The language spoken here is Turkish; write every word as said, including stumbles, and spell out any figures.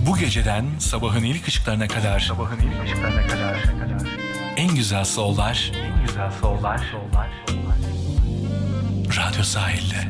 Bu geceden sabahın ilk ışıklarına kadar, sabahın ilk ışıklarına kadar en güzel soul'lar, en güzel soul'lar, Radyo Sahil'de.